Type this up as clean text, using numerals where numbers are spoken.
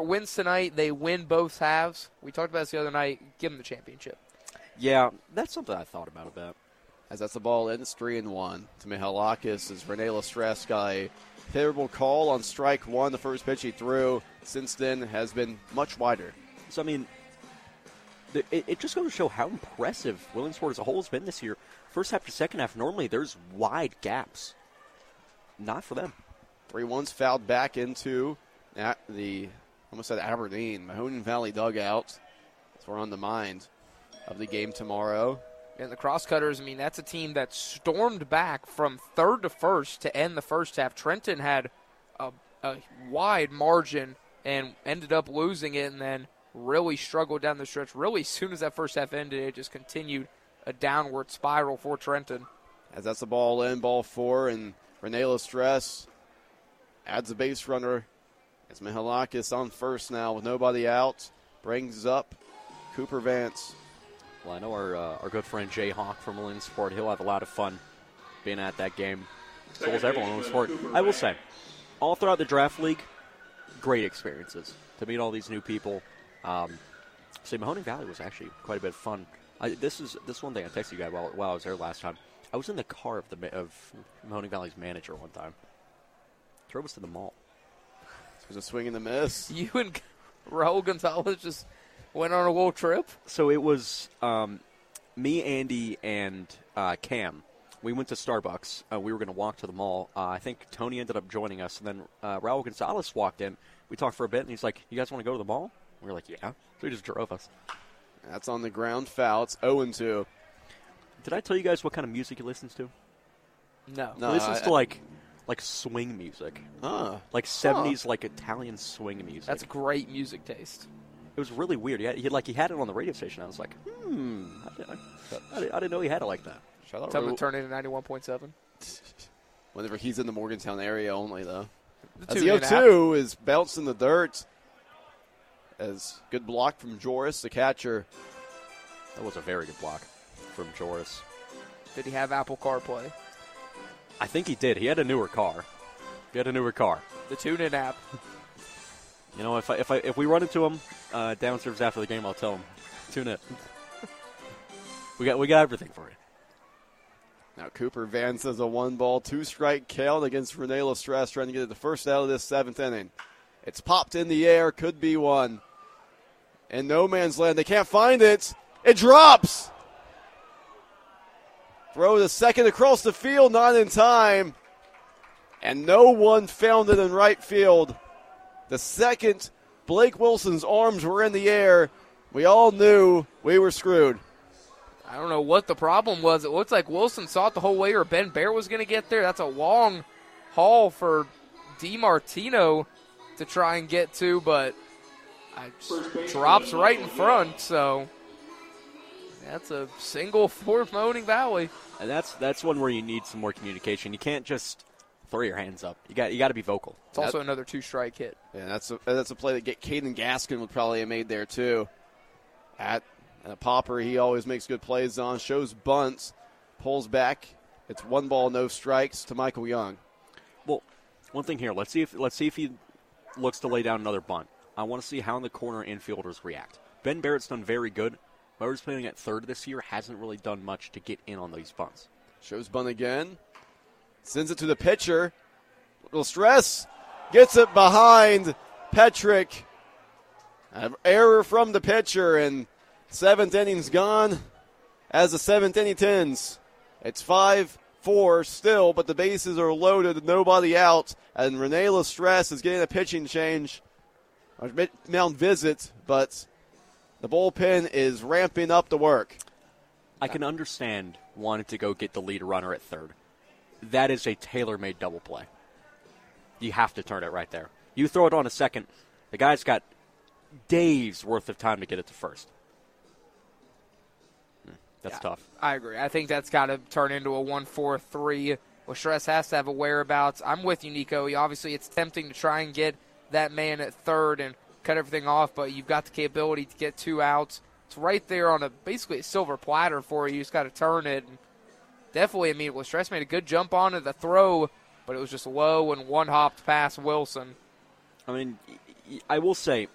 wins tonight, they win both halves. We talked about this the other night. Give them the championship. Yeah, that's something I thought about a bit. As that's the ball in, it's 3-1 to Mihalakis as Rene Lestress got a favorable call on strike one. The first pitch he threw since then has been much wider. So, I mean, it just goes to show how impressive Williamsport as a whole has been this year. First half to second half, normally there's wide gaps. Not for them. 3-1's fouled back into the, almost said Aberdeen, Mahoning Valley dugout. So we're on the mind of the game tomorrow. And the Crosscutters, I mean, that's a team that stormed back from third to first to end the first half. Trenton had a wide margin and ended up losing it and then really struggled down the stretch. Really, as soon as that first half ended, it just continued a downward spiral for Trenton. As that's the ball in, ball four, and Rene Lestress adds a base runner. It's Mihalakis on first now with nobody out. Brings up Cooper Vance. Well, I know our good friend Jay Hawk from Williamsport, he'll have a lot of fun being at that game. So will everyone in Williamsport. I will say, all throughout the draft league, great experiences to meet all these new people. Mahoning Valley was actually quite a bit of fun. This one thing I texted you guys while I was there last time. I was in the car of Mahoning Valley's manager one time. Drove us to the mall. There's a swing and a miss. You and Raul Gonzalez just went on a little trip? So it was me, Andy, and Cam. We went to Starbucks. We were going to walk to the mall. I think Tony ended up joining us. And then Raul Gonzalez walked in. We talked for a bit, and he's like, "You guys want to go to the mall?" We were like, "Yeah." So he just drove us. That's on the ground foul. It's 0-2. Did I tell you guys what kind of music he listens to? No. He listens to like swing music. Like 70s, like Italian swing music. That's great music taste. It was really weird. He had it on the radio station. I was like, I didn't know he had it like that. Tell him to turn it to 91.7. Whenever he's in the Morgantown area only, though. The As the 0-2 is bounced in the dirt. As good block from Joris, the catcher. That was a very good block from Joris. Did he have Apple CarPlay? I think he did. He had a newer car. The TuneIn app. You know, if we run into him downstairs after the game, I'll tell him, tune it. we got everything for you. Now Cooper Vance has a 1-ball, 2-strike count against Rene Lestress, trying to get it the first out of this 7th inning. It's popped in the air, could be one. In no man's land, they can't find it. It drops. Throw the second across the field, not in time. And no one found it in right field. The second, Blake Wilson's arms were in the air. We all knew we were screwed. I don't know what the problem was. It looks like Wilson saw it the whole way or Ben Bear was going to get there. That's a long haul for DiMartino to try and get to, but drops right in front. So that's a single for Mahoning Valley. And that's one where you need some more communication. You can't just throw your hands up. You got to be vocal. It's also another 2-strike hit. Yeah, that's a play that Caden Gaskin would probably have made there too. At a popper, he always makes good plays on. Shows bunts, pulls back. It's 1 ball, no strikes to Michael Young. Well, one thing here. Let's see if he looks to lay down another bunt. I want to see how the corner infielders react. Ben Barrett's done very good. Whoever's playing at third this year hasn't really done much to get in on these bunts. Shows bunt again. Sends it to the pitcher. Little stress. Gets it behind Petrick. An error from the pitcher, and 7th inning's gone as the 7th inning ends. It's 5-4 still, but the bases are loaded, nobody out, and Rene Lestress is getting a pitching change. A mound visit, but the bullpen is ramping up the work. I can understand wanting to go get the lead runner at third. That is a tailor-made double play. You have to turn it right there. You throw it on a second, the guy's got days worth of time to get it to first. That's tough. I agree. I think that's got to turn into a 1-4-3. Lestress has to have a whereabouts. I'm with you, Nico. Obviously, it's tempting to try and get that man at third and cut everything off, but you've got the capability to get 2 outs. It's right there on basically a silver platter for you. You just got to turn it. And definitely, I mean, Lestress made a good jump on it, the throw, but it was just low and one-hopped past Wilson. I mean, I will say,